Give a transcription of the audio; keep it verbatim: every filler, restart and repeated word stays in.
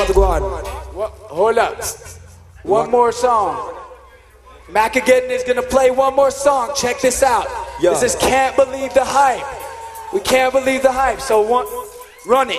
to go on. What? Hold up. One more song. Macageddon is gonna play one more song. Check this out. Yeah. This is Can't Believe the Hype. We can't believe the hype. So one, run it.